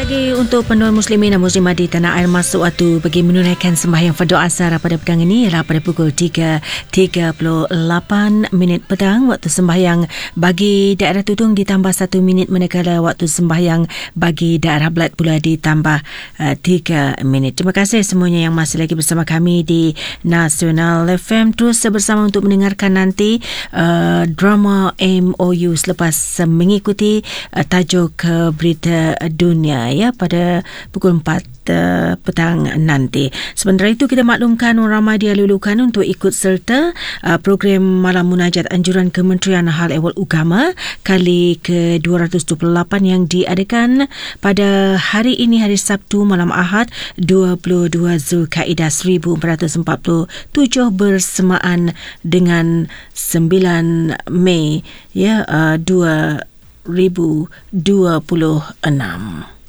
Lagi untuk non-Muslimin dan Muslimat di tanah air masuk waktu bagi menunaikan sembahyang fardu asar pada petang ini ialah pada pukul 3.38 petang waktu sembahyang bagi daerah Tudung ditambah 1 minit, manakala waktu sembahyang bagi daerah Belait pula ditambah 3 minit. Terima kasih semuanya yang masih lagi bersama kami di Nasional FM. Terus bersama untuk mendengarkan nanti drama MOU selepas mengikuti tajuk berita dunia pada pukul 4 petang nanti. Sementara itu, kita maklumkan orang ramai dialulukan untuk ikut serta program Malam Munajat Anjuran Kementerian Hal Ehwal Agama kali ke-228 yang diadakan pada hari ini, hari Sabtu malam Ahad 22 Zulkaidah 1447 bersamaan dengan 9 Mei 2026.